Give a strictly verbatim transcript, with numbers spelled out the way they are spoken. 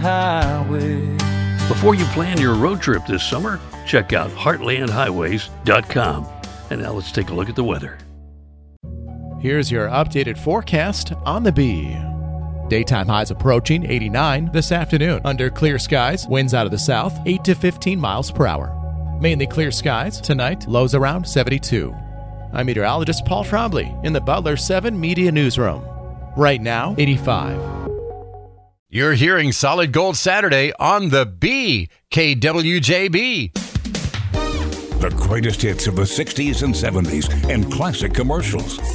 Highway. Before you plan your road trip this summer, check out heartland highways dot com. And now let's take a look at the weather. Here's your updated forecast on the Bee. Daytime highs approaching eighty-nine this afternoon. Under clear skies, winds out of the south, eight to fifteen miles per hour. Mainly clear skies. Tonight, lows around seventy-two. I'm meteorologist Paul Trombley in the Butler seven Media Newsroom. Right now, eighty-five. You're hearing Solid Gold Saturday on the B, K W J B. The greatest hits of the sixties and seventies and classic commercials.